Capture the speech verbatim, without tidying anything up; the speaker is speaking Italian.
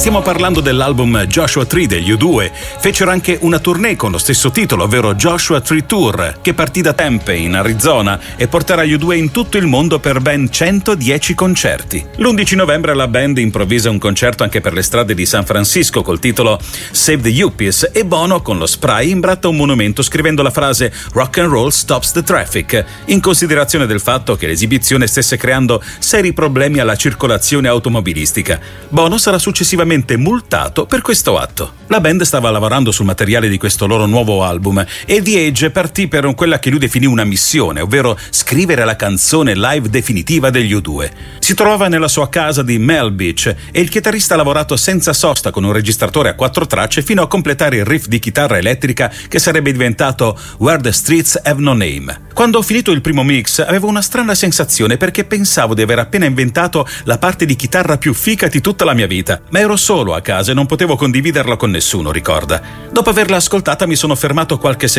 Stiamo parlando dell'album Joshua Tree degli U due. Fecero anche una tournée con lo stesso titolo, ovvero Joshua Tree Tour, che partì da Tempe, in Arizona, e porterà gli U due in tutto il mondo per ben centodieci concerti. L'undici novembre la band improvvisa un concerto anche per le strade di San Francisco col titolo Save the Yuppies, e Bono con lo spray imbratta un monumento scrivendo la frase Rock and Roll Stops the Traffic, in considerazione del fatto che l'esibizione stesse creando seri problemi alla circolazione automobilistica. Bono sarà successivamente multato per questo atto. La band stava lavorando sul materiale di questo loro nuovo album e The Edge partì per quella che lui definì una missione, ovvero scrivere la canzone live definitiva degli U due. Si trovava nella sua casa di Mel Beach e il chitarrista ha lavorato senza sosta con un registratore a quattro tracce fino a completare il riff di chitarra elettrica che sarebbe diventato Where the Streets Have No Name. Quando ho finito il primo mix avevo una strana sensazione perché pensavo di aver appena inventato la parte di chitarra più fica di tutta la mia vita, ma ero solo a casa e non potevo condividerla con nessuno, ricorda. Dopo averla ascoltata mi sono fermato qualche secondo